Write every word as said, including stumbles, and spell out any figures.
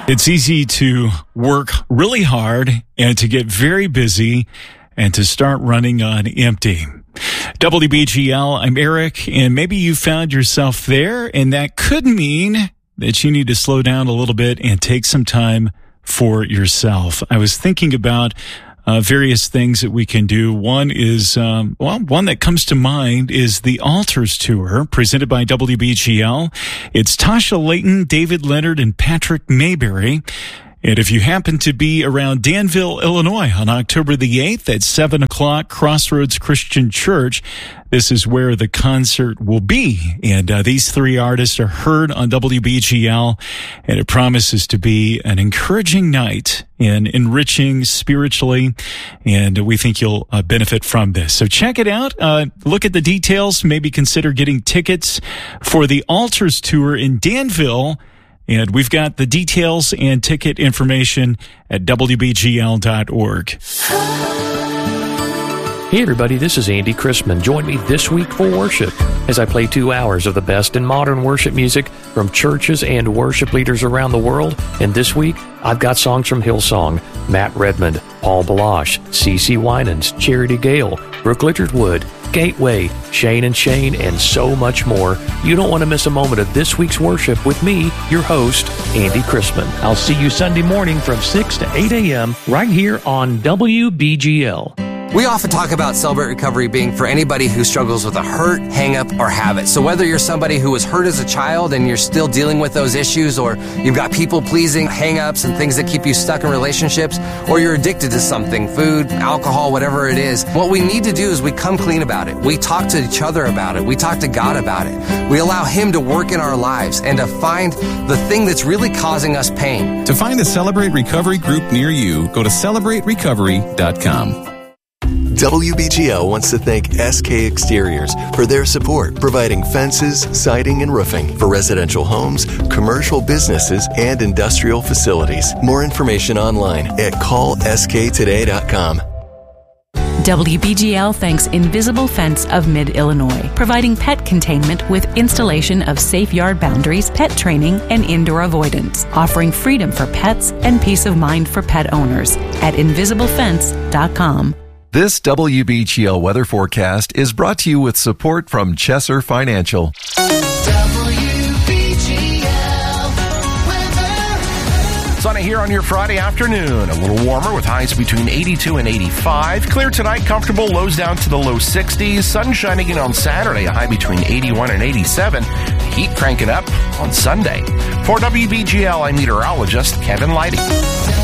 It's easy to work really hard and to get very busy and to start running on empty. W B G L, I'm Eric, and maybe you found yourself there, and that could mean that you need to slow down a little bit and take some time for yourself. I was thinking about uh, various things that we can do. One is, um, well, one that comes to mind is the Altars Tour presented by W B G L. It's Tasha Layton, David Leonard, and Patrick Mayberry. And if you happen to be around Danville, Illinois on October the eighth at seven o'clock, Crossroads Christian Church, this is where the concert will be. And uh, these three artists are heard on W B G L, and it promises to be an encouraging night and enriching spiritually, and we think you'll uh, benefit from this. So check it out. Uh, look at the details. Maybe consider getting tickets for the Altars Tour in Danville. And we've got the details and ticket information at W B G L dot org. Hey everybody, this is Andy Chrisman. Join me this week for worship as I play two hours of the best in modern worship music from churches and worship leaders around the world. And this week, I've got songs from Hillsong, Matt Redmond, Paul Balash, CeCe Winans, Charity Gale, Brooke Littlewood, Gateway, Shane and Shane, and so much more. You don't want to miss a moment of this week's worship with me, your host, Andy Chrisman. I'll see you Sunday morning from six to eight a.m. right here on W B G L. We often talk about Celebrate Recovery being for anybody who struggles with a hurt, hang-up, or habit. So whether you're somebody who was hurt as a child and you're still dealing with those issues, or you've got people-pleasing hang-ups and things that keep you stuck in relationships, or you're addicted to something, food, alcohol, whatever it is, what we need to do is we come clean about it. We talk to each other about it. We talk to God about it. We allow Him to work in our lives and to find the thing that's really causing us pain. To find the Celebrate Recovery group near you, go to celebrate recovery dot com. W B G L wants to thank S K Exteriors for their support, providing fences, siding, and roofing for residential homes, commercial businesses, and industrial facilities. More information online at call s k today dot com. W B G L thanks Invisible Fence of Mid-Illinois, providing pet containment with installation of safe yard boundaries, pet training, and indoor avoidance, offering freedom for pets and peace of mind for pet owners at invisible fence dot com. This W B G L weather forecast is brought to you with support from Chesser Financial. W B G L weather. Sunny here on your Friday afternoon. A little warmer with highs between eighty-two and eighty-five. Clear tonight, comfortable, lows down to the low sixties. Sun shining in on Saturday, a high between eighty-one and eighty-seven. Heat cranking up on Sunday. For W B G L, I'm meteorologist Kevin Leidy.